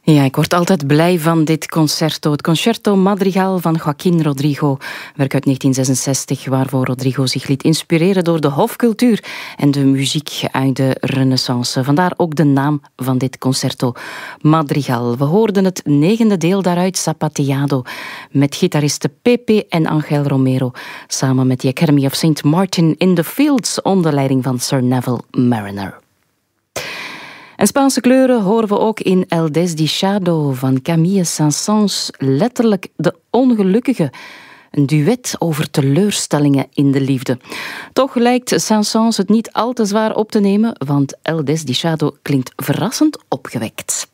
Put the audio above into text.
Ja, ik word altijd blij van dit concerto. Het Concerto Madrigal van Joaquín Rodrigo. Werk uit 1966, waarvoor Rodrigo zich liet inspireren door de hofcultuur en de muziek uit de Renaissance. Vandaar ook de naam van dit Concerto Madrigal. We hoorden het 9e deel daaruit, Zapateado, met gitaristen Pepe en Ángel Romero, samen met de Academy of St. Martin in the Fields, onder leiding van Sir Neville Marriner. En Spaanse kleuren horen we ook in El Desdichado van Camille Saint-Saëns, letterlijk de ongelukkige. Een duet over teleurstellingen in de liefde. Toch lijkt Saint-Saëns het niet al te zwaar op te nemen, want El Desdichado klinkt verrassend opgewekt.